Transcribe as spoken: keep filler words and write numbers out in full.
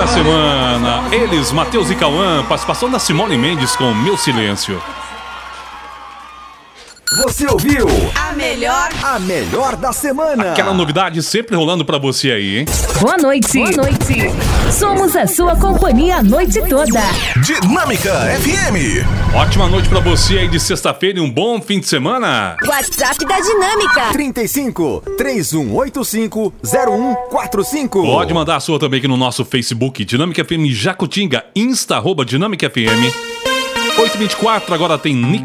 da semana. Eles, Matheus e Cauã, participação da Simone Mendes com Meu Silêncio. Você ouviu a melhor, a melhor da semana. Aquela novidade sempre rolando pra você aí, hein? Boa noite. Boa noite. Somos a sua companhia a noite toda. Dinâmica F M. Ótima noite pra você aí de sexta-feira e um bom fim de semana. WhatsApp da Dinâmica. trinta e cinco, três um oito cinco, zero um quatro cinco. Pode mandar a sua também aqui no nosso Facebook, Dinâmica F M Jacutinga, Insta, arroba Dinâmica F M. oito e vinte e quatro, agora tem Nick